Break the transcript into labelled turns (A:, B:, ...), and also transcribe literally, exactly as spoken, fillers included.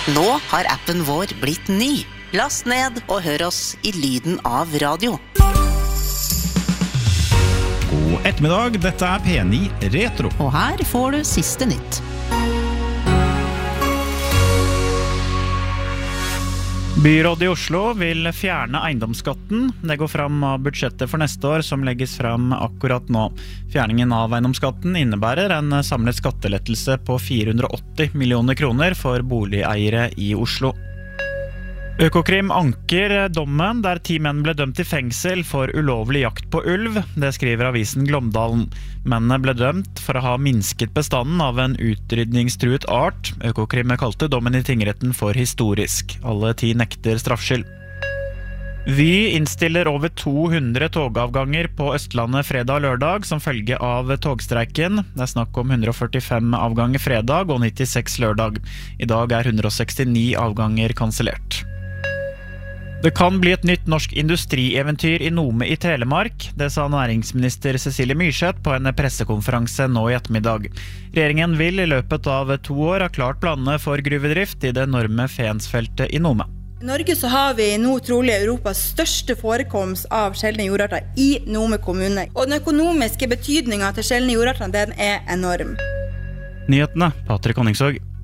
A: Nå har appen vår blitt ny. Last ned og hør oss i lyden av radio.
B: God ettermiddag, dette er P ni Retro.
A: Og her får du siste nytt.
C: Byrådet i Oslo vil fjerne eiendomsskatten. Det går fram av budsjettet for neste år som legges fram akkurat nå. Fjerningen av eiendomsskatten innebærer en samlet skattelettelse på fire hundre og åtti millioner kroner for boligeiere i Oslo. Økokrim anker dommen der ti menn ble dømt til fengsel for ulovlig jakt på ulv. Det skriver avisen Glåmdalen. Mennene ble dømt for å ha minsket bestanden av en utrydningstruet art. Økokrim kalte dommen i tingretten for historisk. Alle ti nekter straffskyld. Vy innstiller over to hundre togavganger på Østlandet fredag og lørdag som følge av togstreiken. Det er snakk om hundre og førtifem avganger fredag og nittiseks lørdag. I dag er hundre og sekstini avganger kansellert. Det kan bli et nytt norsk industrieventyr i Nome i Telemark. Det sa næringsminister Cecilie Myrseth på en pressekonferanse nå i ettermiddag. Regjeringen vil i løpet av to år ha klart planene for gruvedrift i det enorme Fensfeltet i Nome.
D: I Norge så har vi nå trolig Europas største forekomst av sjeldne jordarter i Nome kommune. Og den økonomiske betydningen til sjeldne jordarter, den er enorm.
C: Nyhetene, Patrick Honningsvåg.